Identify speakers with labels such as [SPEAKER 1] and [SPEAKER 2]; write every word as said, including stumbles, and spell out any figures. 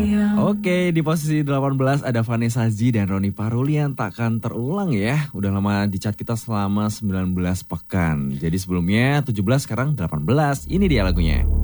[SPEAKER 1] Oke, di posisi delapan belas ada Vanessa G dan Roni Parulian takkan terulang ya. Udah lama di chat kita selama sembilan belas pekan. Jadi sebelumnya tujuh belas, sekarang delapan belas. Ini dia lagunya.